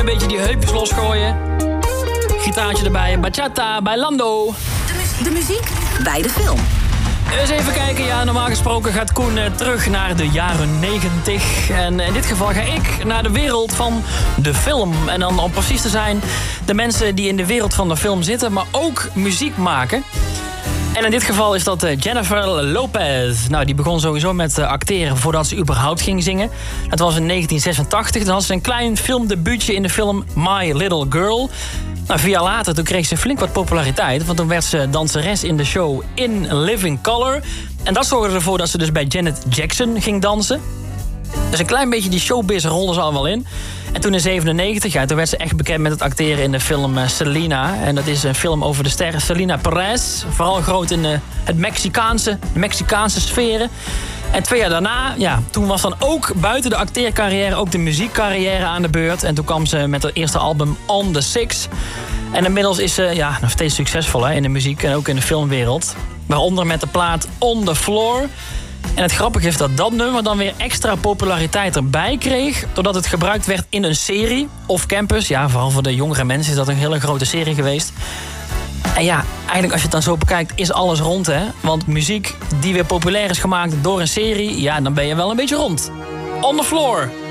beetje die heupjes losgooien. Gitaartje erbij, bachata, bailando. De muziek bij de film. Eens even kijken, ja, normaal gesproken gaat Koen terug naar de jaren 90. En in dit geval ga ik naar de wereld van de film. En dan om precies te zijn, de mensen die in de wereld van de film zitten, maar ook muziek maken. En in dit geval is dat Jennifer Lopez. Nou, die begon sowieso met acteren voordat ze überhaupt ging zingen. Dat was in 1986. Dan had ze een klein filmdebuutje in de film My Little Girl. Nou, 4 jaar later toen kreeg ze flink wat populariteit. Want toen werd ze danseres in de show In Living Color. En dat zorgde ervoor dat ze dus bij Janet Jackson ging dansen. Dus een klein beetje die showbiz rolde ze al wel in. En toen in 1997, ja, toen werd ze echt bekend met het acteren in de film Selena. En dat is een film over de ster Selena Perez. Vooral groot in de Mexicaanse sferen. En 2 jaar daarna, ja, toen was dan ook buiten de acteercarrière ook de muziekcarrière aan de beurt. En toen kwam ze met haar eerste album On The Six. En inmiddels is ze ja, nog steeds succesvol hè, in de muziek en ook in de filmwereld. Waaronder met de plaat On The Floor. En het grappige is dat nummer dan weer extra populariteit erbij kreeg, doordat het gebruikt werd in een serie. Off Campus, ja, vooral voor de jongere mensen is dat een hele grote serie geweest. En ja, eigenlijk als je het dan zo bekijkt, is alles rond, hè. Want muziek die weer populair is gemaakt door een serie, ja, dan ben je wel een beetje rond. On The Floor.